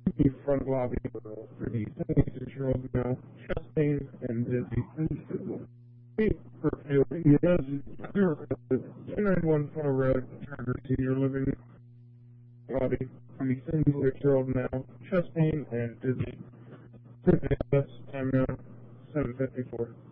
The front lobby for the 76-year-old now, chest pain and dizzy. Yes, 291 Funnel Road, Charter Senior Living lobby. The 76-year-old now, chest pain and dizzy. Time now, 7:54.